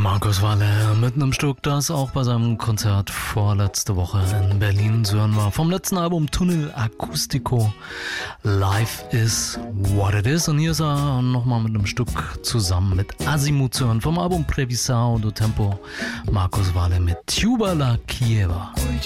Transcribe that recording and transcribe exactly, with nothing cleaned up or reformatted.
Markus Walle mit einem Stück, das auch bei seinem Konzert vorletzte Woche in Berlin zu hören war. Vom letzten Album Tunnel Acústico. Life is what it is. Und hier ist er nochmal mit einem Stück zusammen mit Azimuth zu hören. Vom Album Previsão do Tempo. Markus Walle mit Tuba la Kieva.